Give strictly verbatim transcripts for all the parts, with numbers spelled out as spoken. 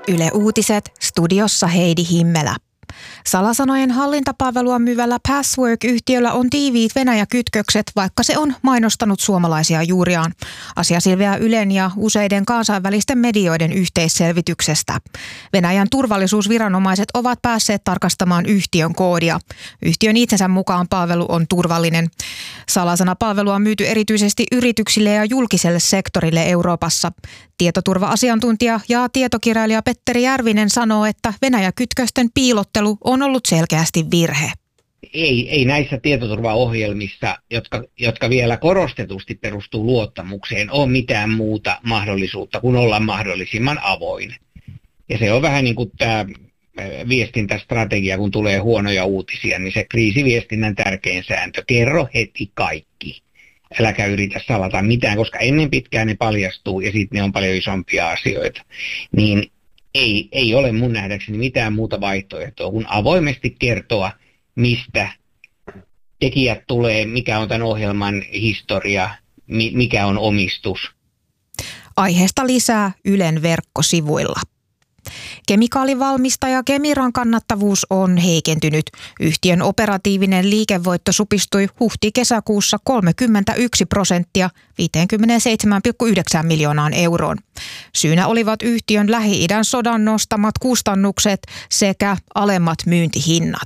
Yle Uutiset, studiossa Heidi Himmelä. Salasanojen hallintapalvelua myyvällä Passwork-yhtiöllä on tiiviit Venäjä-kytkökset, vaikka se on mainostanut suomalaisia juuriaan. Asia selviää Ylen ja useiden kansainvälisten medioiden yhteisselvityksestä. Venäjän turvallisuusviranomaiset ovat päässeet tarkastamaan yhtiön koodia. Yhtiön itsensä mukaan palvelu on turvallinen. Salasanapalvelua on myyty erityisesti yrityksille ja julkiselle sektorille Euroopassa. Tietoturva-asiantuntija ja tietokirjailija Petteri Järvinen sanoo, että Venäjä-kytkösten piilottelu on ollut selkeästi virhe. Ei, ei näissä tietoturvaohjelmissa, jotka, jotka vielä korostetusti perustuu luottamukseen, ole mitään muuta mahdollisuutta kuin olla mahdollisimman avoin. Ja se on vähän niin kuin tämä viestintästrategia, kun tulee huonoja uutisia, niin se kriisiviestinnän tärkein sääntö. Kerro heti kaikki. Äläkä yritä salata mitään, koska ennen pitkään ne paljastuu ja sitten ne on paljon isompia asioita. Niin ei, ei ole mun nähdäkseni mitään muuta vaihtoehtoa kuin avoimesti kertoa, mistä tekijät tulee, mikä on tämän ohjelman historia, mikä on omistus. Aiheesta lisää Ylen verkkosivuilla. Kemikaalivalmistaja Kemiran kannattavuus on heikentynyt. Yhtiön operatiivinen liikevoitto supistui huhti-kesäkuussa kolmekymmentäyksi prosenttia viisikymmentäseitsemän pilkku yhdeksän miljoonaan euroon. Syynä olivat yhtiön Lähi-idän sodan nostamat kustannukset sekä alemmat myyntihinnat.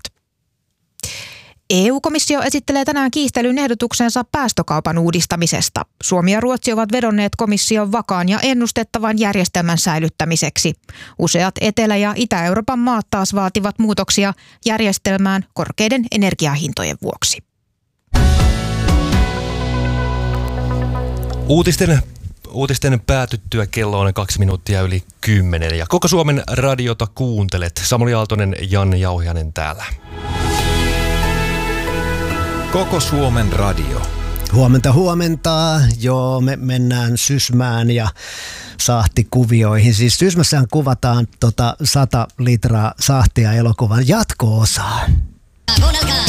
E U-komissio esittelee tänään kiistelyn ehdotuksensa päästökaupan uudistamisesta. Suomi ja Ruotsi ovat vedonneet komission vakaan ja ennustettavan järjestelmän säilyttämiseksi. Useat Etelä- ja Itä-Euroopan maat taas vaativat muutoksia järjestelmään korkeiden energiahintojen vuoksi. Uutisten, uutisten päätyttyä kello on kaksi minuuttia yli kymmenen ja koko Suomen radiota kuuntelet. Samuli Aaltonen, Janne Jauhiainen täällä. Koko Suomen radio. Huomenta, huomenta. Joo, me mennään Sysmään ja sahtikuvioihin. Siis Sysmässähän kuvataan tota sata litraa sahtia elokuvan jatko-osaa. Kuunnelkaa.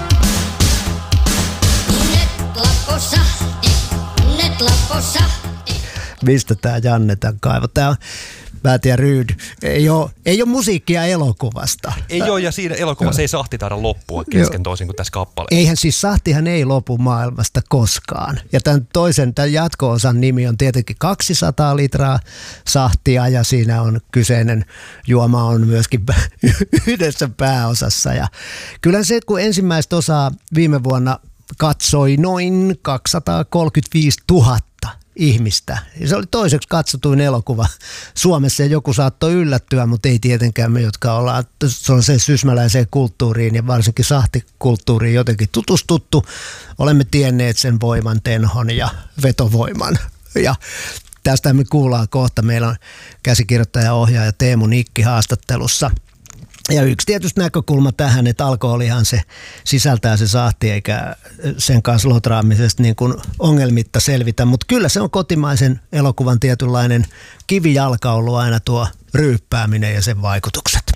Nyt loppu sahti, nyt loppu sahti. Mistä tää Janne tän kaivo? Tää on Päät ja Ryyd. Ei ole, ei ole musiikkia elokuvasta. Ei ole, ja siinä elokuvassa ei sahti taida loppua kesken toisin kuin tässä kappaleessa. Eihän siis sahtihan ei lopu maailmasta koskaan. Ja tämän toisen, tämän jatko-osan nimi on tietenkin kaksisataa litraa sahtia, ja siinä on kyseinen juoma on myöskin yhdessä pääosassa. Ja kyllä se, kun ensimmäistä osaa viime vuonna katsoi noin kaksisataakolmekymmentäviisituhatta ihmistä. Ja se oli toiseksi katsotuin elokuva Suomessa ja joku saattoi yllättyä, mutta ei tietenkään me, jotka ollaan se sysmäläiseen kulttuuriin ja varsinkin sahtikulttuuriin jotenkin tutustuttu. Olemme tienneet sen voiman, tenhon ja vetovoiman. Ja tästä me kuullaan kohta. Meillä on käsikirjoittaja ja ohjaaja Teemu Nikki haastattelussa. Ja yksi tietysti näkökulma tähän, että alkoholihan se sisältää se sahti, eikä sen kanssa lotraamisesta niin kuin ongelmitta selvitä. Mutta kyllä se on kotimaisen elokuvan tietynlainen kivijalka ollut aina tuo ryyppääminen ja sen vaikutukset.